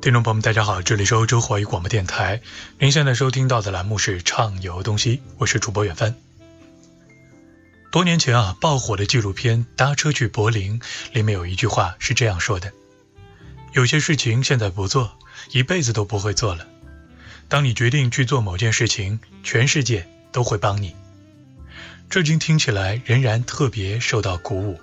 听众朋友们大家好，这里是欧洲华语广播电台，您现在收听到的栏目是畅游东西，我是主播远帆。多年前爆火的纪录片《搭车去柏林》里面有一句话是这样说的：有些事情现在不做，一辈子都不会做了。当你决定去做某件事情，全世界都会帮你。这句听起来仍然特别受到鼓舞。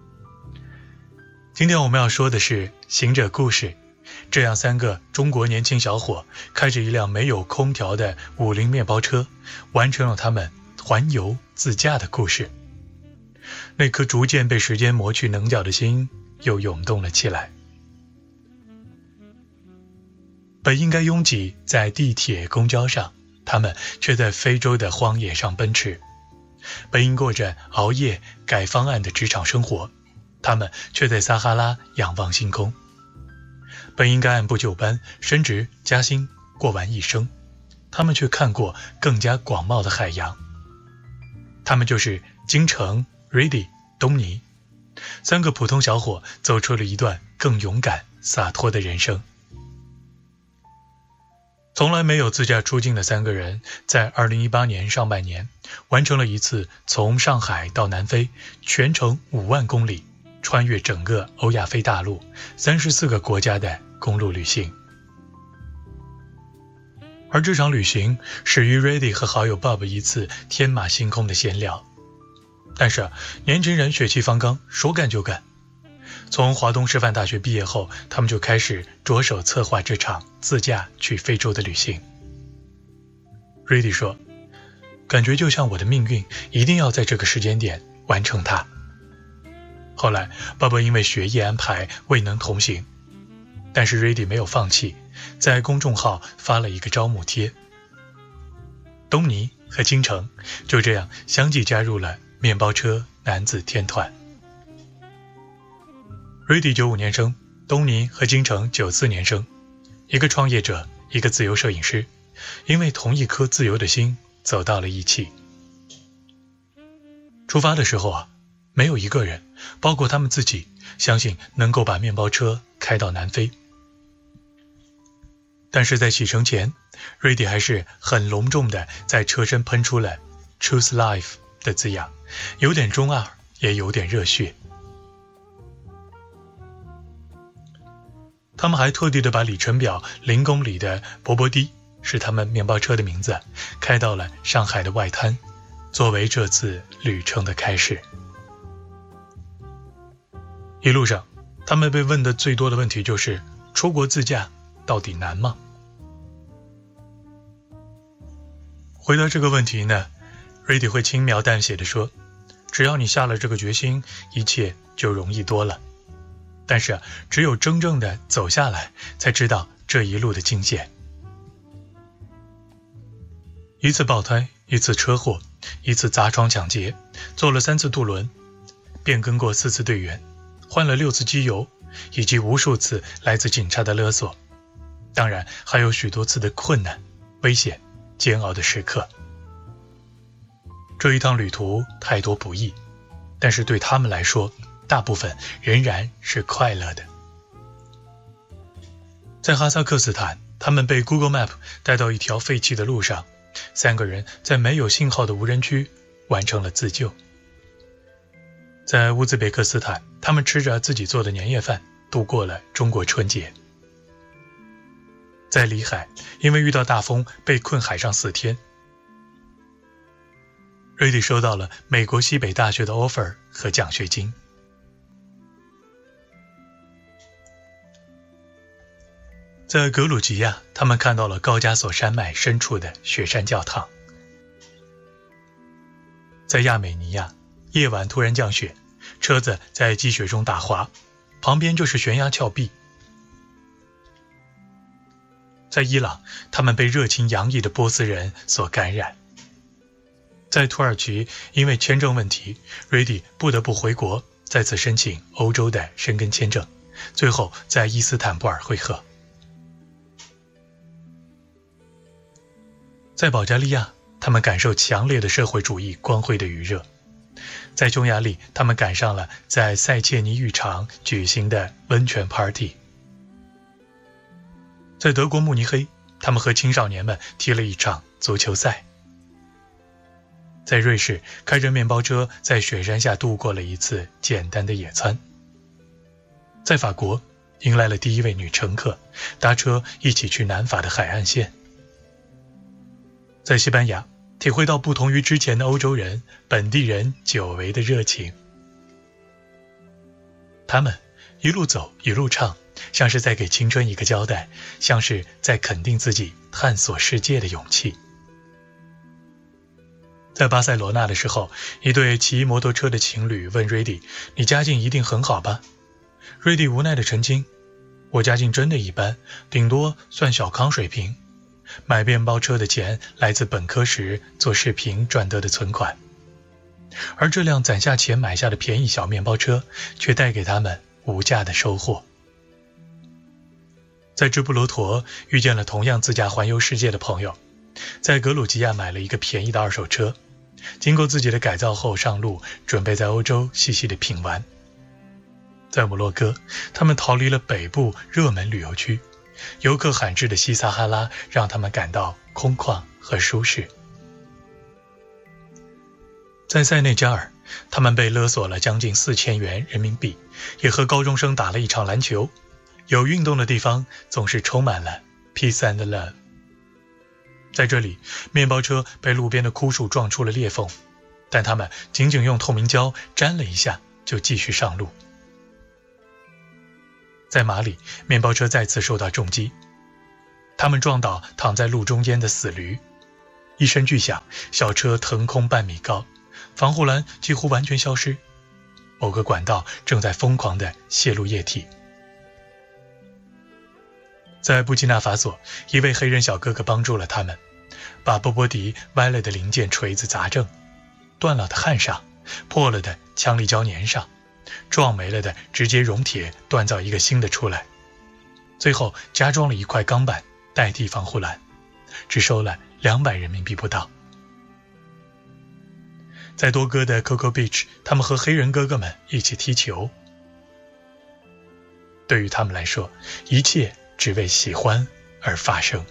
今天我们要说的是行者故事，这样三个中国年轻小伙开着一辆没有空调的50面包车，完成了他们环游自驾的故事。那颗逐渐被时间磨去棱角的心又涌动了起来。本应该拥挤在地铁公交上，他们却在非洲的荒野上奔驰。本应过着熬夜改方案的职场生活，他们却在撒哈拉仰望星空。本应该按部就班升职加薪过完一生，他们却看过更加广袤的海洋。他们就是金城、Rudy、东尼，三个普通小伙走出了一段更勇敢洒脱的人生。从来没有自驾出境的三个人，在2018年上半年完成了一次从上海到南非全程5万公里，穿越整个欧亚非大陆34个国家的公路旅行。而这场旅行始于 Rudy 和好友 Bob 一次天马行空的闲聊。但是年轻人血气方刚，说干就干。从华东师范大学毕业后，他们就开始着手策划这场自驾去非洲的旅行。Rudy 说，感觉就像我的命运一定要在这个时间点完成它。后来爸爸因为学业安排未能同行，但是 Rudy 没有放弃，在公众号发了一个招募贴。东尼和金城就这样相继加入了面包车男子天团。Rudy 95年生，东尼和金城94年生，一个创业者，一个自由摄影师，因为同一颗自由的心走到了一起。出发的时候没有一个人，包括他们自己，相信能够把面包车开到南非。但是在启程前， Rudy 还是很隆重的在车身喷出了 Choose Life 的字样，有点中二，也有点热血。他们还特地的把里程表0公里的博博迪，是他们面包车的名字，开到了上海的外滩，作为这次旅程的开始。一路上，他们被问的最多的问题就是：出国自驾到底难吗？回答这个问题呢， Rudy 会轻描淡写的说，只要你下了这个决心，一切就容易多了。但是只有真正的走下来，才知道这一路的惊险。一次爆胎，一次车祸，一次砸窗抢劫，坐了3次渡轮，变更过4次队员，换了6次机油，以及无数次来自警察的勒索。当然还有许多次的困难、危险、煎熬的时刻。这一趟旅途太多不易，但是对他们来说，大部分仍然是快乐的。在哈萨克斯坦，他们被 Google Map 带到一条废弃的路上，3个人在没有信号的无人区完成了自救。在乌兹别克斯坦，他们吃着自己做的年夜饭度过了中国春节。在里海，因为遇到大风被困海上4天。Rudy 收到了美国西北大学的 offer 和奖学金。在格鲁吉亚，他们看到了高加索山脉深处的雪山教堂。在亚美尼亚，夜晚突然降雪，车子在积雪中打滑，旁边就是悬崖峭壁。在伊朗，他们被热情洋溢的波斯人所感染。在土耳其，因为签证问题， Rudy 不得不回国，再次申请欧洲的申根签证，最后在伊斯坦布尔会合。在保加利亚，他们感受强烈的社会主义光辉的余热。在匈牙利，他们赶上了在塞切尼浴场举行的温泉 party。 在德国慕尼黑，他们和青少年们踢了一场足球赛。在瑞士，开着面包车在雪山下度过了一次简单的野餐。在法国，迎来了第一位女乘客，搭车一起去南法的海岸线。在西班牙，体会到不同于之前的欧洲人，本地人久违的热情。他们一路走一路唱，像是在给青春一个交代，像是在肯定自己探索世界的勇气。在巴塞罗那的时候，一对骑摩托车的情侣问瑞迪：“你家境一定很好吧？”瑞迪无奈地澄清：“我家境真的一般，顶多算小康水平。买面包车的钱来自本科时做视频赚得的存款。”而这辆攒下钱买下的便宜小面包车，却带给他们无价的收获。在直布罗陀遇见了同样自驾环游世界的朋友，在格鲁吉亚买了一个便宜的二手车，经过自己的改造后上路，准备在欧洲细细的品玩。在摩洛哥，他们逃离了北部热门旅游区，游客罕至的西撒哈拉让他们感到空旷和舒适。在塞内加尔，他们被勒索了将近4000元人民币，也和高中生打了一场篮球。有运动的地方总是充满了 peace and love。 在这里，面包车被路边的枯树撞出了裂缝，但他们仅仅用透明胶粘了一下就继续上路。在马里，面包车再次受到重击，他们撞倒躺在路中间的死驴，一声巨响，小车腾空半米高，防护栏几乎完全消失，某个管道正在疯狂地泄露液体。在布基纳法索，一位黑人小哥哥帮助了他们，把波波迪歪了的零件锤子砸正，断了的焊上，破了的强力胶粘上，撞没了的直接熔铁锻造一个新的出来，最后加装了一块钢板代替防护栏，只收了200人民币不到。在多哥的 Coco Beach， 他们和黑人哥哥们一起踢球。对于他们来说，一切只为喜欢而发生。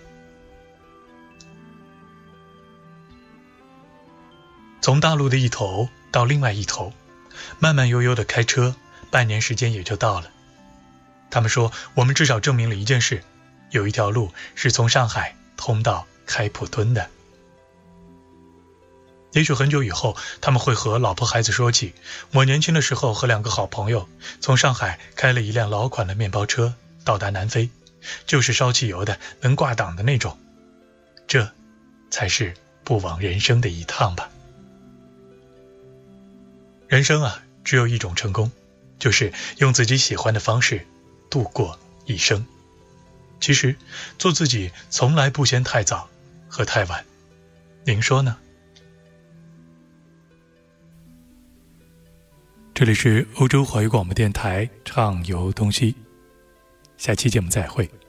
从大陆的一头到另外一头，慢慢悠悠地开车，半年时间也就到了。他们说，我们至少证明了一件事，有一条路是从上海通到开普敦的。也许很久以后，他们会和老婆孩子说起，我年轻的时候和2个好朋友从上海开了一辆老款的面包车到达南非，就是烧汽油的，能挂档的那种。这才是不枉人生的一趟吧。人生啊，只有一种成功，就是用自己喜欢的方式度过一生。其实做自己从来不嫌太早和太晚，您说呢？这里是欧洲华语广播电台畅游东西，下期节目再会。